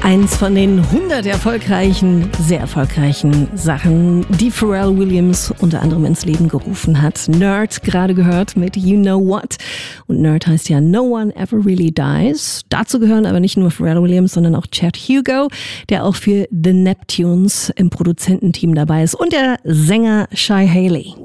Eins von den 100 sehr erfolgreichen Sachen, die Pharrell Williams unter anderem ins Leben gerufen hat. Nerd, gerade gehört mit You Know What. Und Nerd heißt ja No One Ever Really Dies. Dazu gehören aber nicht nur Pharrell Williams, sondern auch Chad Hugo, der auch für The Neptunes im Produzententeam dabei ist. Und der Sänger Shy Haley.